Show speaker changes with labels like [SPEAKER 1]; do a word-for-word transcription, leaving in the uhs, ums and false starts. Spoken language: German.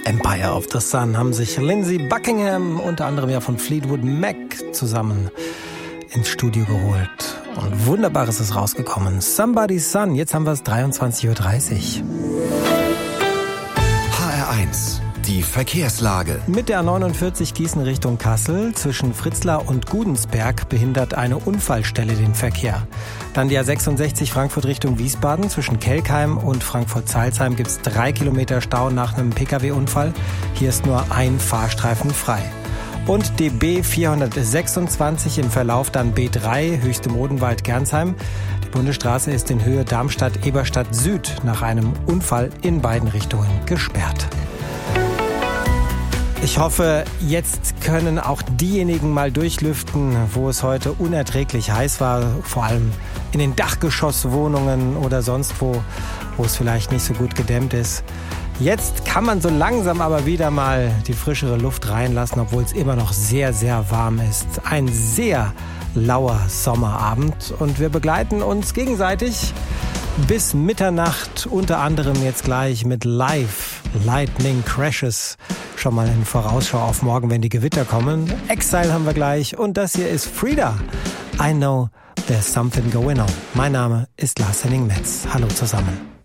[SPEAKER 1] Empire of the Sun haben sich Lindsey Buckingham, unter anderem ja von Fleetwood Mac, zusammen ins Studio geholt. Und Wunderbares ist rausgekommen. Somebody's Son, jetzt haben wir es dreiundzwanzig Uhr dreißig.
[SPEAKER 2] H R eins, die Verkehrslage.
[SPEAKER 1] Mit der A neunundvierzig Gießen Richtung Kassel zwischen Fritzlar und Gudensberg behindert eine Unfallstelle den Verkehr. Dann die A sechsundsechzig Frankfurt Richtung Wiesbaden zwischen Kelkheim und Frankfurt-Salzheim gibt es drei Kilometer Stau nach einem Pkw-Unfall. Hier ist nur ein Fahrstreifen frei. Und die B vierhundertsechsundzwanzig im Verlauf dann B drei, Höchstem Odenwald-Gernsheim. Die Bundesstraße ist in Höhe Darmstadt-Eberstadt Süd nach einem Unfall in beiden Richtungen gesperrt. Ich hoffe, jetzt können auch diejenigen mal durchlüften, wo es heute unerträglich heiß war, vor allem in den Dachgeschosswohnungen oder sonst wo, wo es vielleicht nicht so gut gedämmt ist. Jetzt kann man so langsam aber wieder mal die frischere Luft reinlassen, obwohl es immer noch sehr, sehr warm ist. Ein sehr lauer Sommerabend und wir begleiten uns gegenseitig bis Mitternacht, unter anderem jetzt gleich mit Live Lightning Crashes. Schon mal in Vorausschau auf morgen, wenn die Gewitter kommen. Exile haben wir gleich und das hier ist Frida. I know there's something going on. Mein Name ist Lars Henning Metz. Hallo zusammen.